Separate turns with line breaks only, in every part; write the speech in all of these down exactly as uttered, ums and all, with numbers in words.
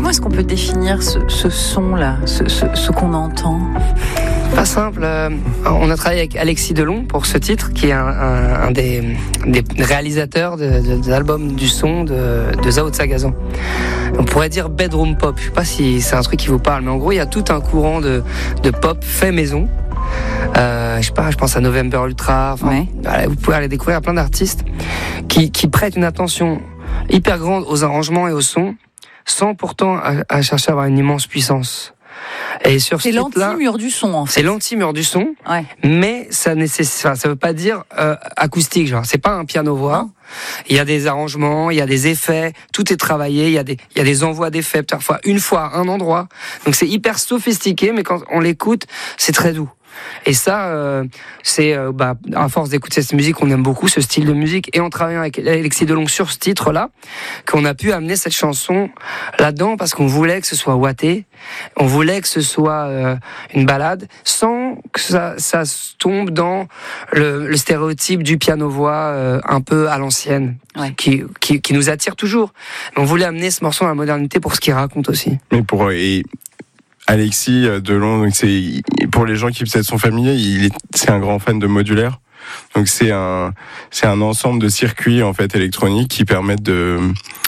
Comment est-ce qu'on peut définir ce, ce son-là, ce, ce, ce qu'on entend ?
Pas simple. Euh, on a travaillé avec Alexis Delon pour ce titre, qui est un, un, un des, des réalisateurs de, de, de l'album du son de, de Zao de Sagazan. On pourrait dire bedroom pop. Je sais pas si c'est un truc qui vous parle, mais en gros, il y a tout un courant de, de pop fait maison. Euh, je sais pas, je pense à November Ultra. Enfin, ouais. Voilà, vous pouvez aller découvrir plein d'artistes qui, qui prêtent une attention hyper grande aux arrangements et au son, sans pourtant à, à chercher à avoir une immense puissance. Et sur
c'est l'anti-mur du son, en fait.
C'est l'anti-mur du son,
ouais.
mais ça nécessite, enfin, ça veut pas dire euh, acoustique, genre. C'est pas un piano-voix. Il y a des arrangements, il y a des effets, tout est travaillé, il y a des, il y a des envois d'effets, parfois une fois à un endroit. Donc c'est hyper sophistiqué, mais quand on l'écoute, c'est très doux. Et ça, euh, c'est euh, bah, à force d'écouter cette musique, on aime beaucoup ce style de musique. Et en travaillant avec Alexis Delon sur ce titre-là, qu'on a pu amener cette chanson là-dedans parce qu'on voulait que ce soit ouaté, on voulait que ce soit euh, une balade, sans que ça, ça tombe dans le, le stéréotype du piano-voix euh, un peu à l'ancienne, ouais. qui, qui, qui nous attire toujours. On voulait amener ce morceau à la modernité pour ce qu'il raconte aussi.
Mais pour et... Alexis Delon, donc c'est pour les gens qui peut-être sont familiers, il est, c'est un grand fan de modulaire. Donc c'est un c'est un ensemble de circuits en fait électroniques qui permettent de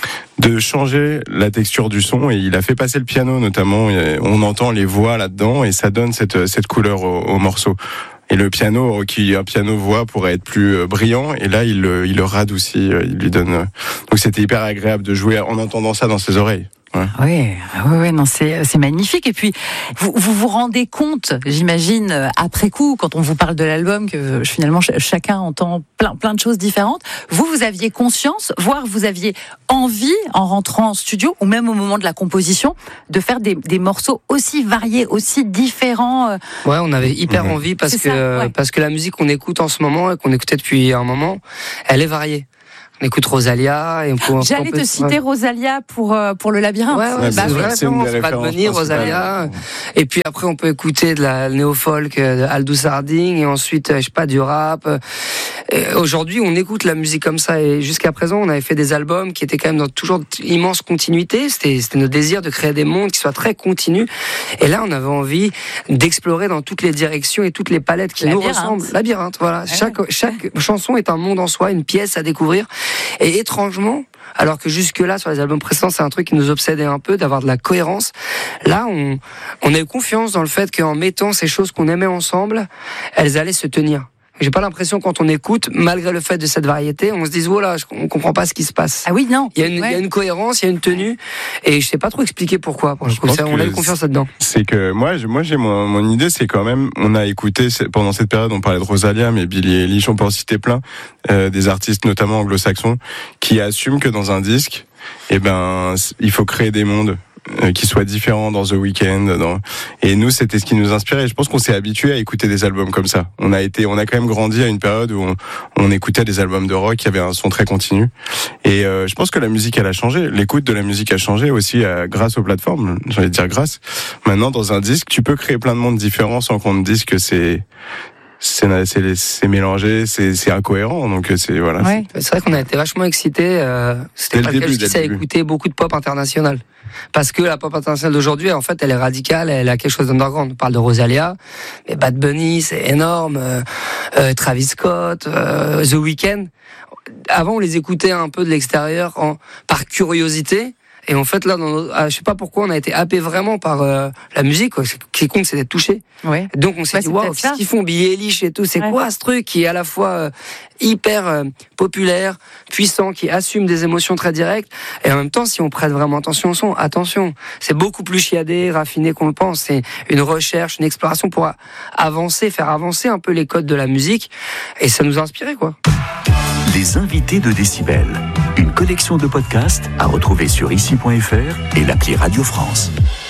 de changer la texture du son, et il a fait passer le piano notamment. On entend les voix là-dedans et ça donne cette cette couleur au, au morceau. Et le piano, qui un piano voix pourrait être plus brillant, et là il il le radoucit, il lui donne. Donc c'était hyper agréable de jouer en entendant ça dans ses oreilles. Ouais.
Oui, oui, oui, non, c'est c'est magnifique. Et puis vous vous, vous rendez compte, j'imagine, après coup, quand on vous parle de l'album, que finalement ch- chacun entend plein plein de choses différentes. Vous, vous aviez conscience, voire vous aviez envie, en rentrant en studio, ou même au moment de la composition, de faire des des morceaux aussi variés, aussi différents. Euh...
Ouais, on avait hyper mmh. envie parce c'est que ça, ouais. parce que la musique qu'on écoute en ce moment et qu'on écoutait depuis un moment, elle est variée. On écoute Rosalia et on peut.
J'allais
on peut,
te citer ouais. Rosalia pour euh, pour le labyrinthe.
Ouais, ouais,
ouais
bah,
c'est, vrai,
c'est une des Bad Bunny, Rosalia. Ouais. Et puis après on peut écouter de la néo-folk de Aldous Harding et ensuite je sais pas du rap. Et aujourd'hui on écoute la musique comme ça, et jusqu'à présent on avait fait des albums qui étaient quand même dans toujours immense continuité. C'était c'était notre désir de créer des mondes qui soient très continus. Et là on avait envie d'explorer dans toutes les directions et toutes les palettes qui labyrinthe. nous ressemblent. Labyrinthe, voilà. Ouais. Chaque chaque ouais. chanson est un monde en soi, une pièce à découvrir. Et étrangement, alors que jusque-là, sur les albums précédents, c'est un truc qui nous obsédait un peu, d'avoir de la cohérence. Là, on, on a eu confiance dans le fait qu'en mettant ces choses qu'on aimait ensemble, elles allaient se tenir. J'ai pas l'impression, quand on écoute, malgré le fait de cette variété, on se dise, oh là, on comprend pas ce qui se passe.
Ah oui, non.
Il y a une, ouais. il y a une cohérence, il y a une tenue, et je sais pas trop expliquer pourquoi. Pour je pense ça, on a eu confiance là-dedans.
C'est que, moi, moi, j'ai mon, mon idée, c'est quand même, on a écouté, pendant cette période, on parlait de Rosalia, mais Billie Eilish, on peut en citer plein, euh, des artistes, notamment anglo-saxons, qui assument que dans un disque, eh ben, il faut créer des mondes. Qui soit différent dans The Weeknd, dans... et nous c'était ce qui nous inspirait. Je pense qu'on s'est habitué à écouter des albums comme ça. On a été, on a quand même grandi à une période où on, on écoutait des albums de rock qui avaient un son très continu. Et euh, je pense que la musique elle a changé. L'écoute de la musique a changé aussi euh, grâce aux plateformes. J'ai envie de dire grâce. Maintenant dans un disque, tu peux créer plein de mondes différents sans qu'on te dise que c'est C'est, c'est, c'est mélangé, c'est, c'est incohérent, donc c'est voilà.
Ouais. C'est... c'est vrai qu'on a été vachement excités. Euh, c'était pas le cas jusqu'ici à écouter beaucoup de pop international, parce que la pop internationale d'aujourd'hui, en fait, elle est radicale, elle a quelque chose d'underground. On parle de Rosalia, mais Bad Bunny, c'est énorme. Euh, euh, Travis Scott, euh, The Weeknd. Avant, on les écoutait un peu de l'extérieur, en, par curiosité. Et en fait, là, dans nos, ah, je sais pas pourquoi, on a été happé vraiment par euh, la musique. Quoi. Ce qui compte, c'est d'être touché.
Ouais.
Donc, on s'est ouais, dit, waouh, qu'est-ce qu'ils font, Billie Eilish et tout. C'est ouais. quoi ce truc qui est à la fois euh, hyper euh, populaire, puissant, qui assume des émotions très directes. Et en même temps, si on prête vraiment attention au son, attention, c'est beaucoup plus chiadé, raffiné qu'on le pense. C'est une recherche, une exploration pour avancer, faire avancer un peu les codes de la musique. Et ça nous a inspiré, quoi.
Les invités de Décibel. Une collection de podcasts à retrouver sur ici point f r et l'appli Radio France.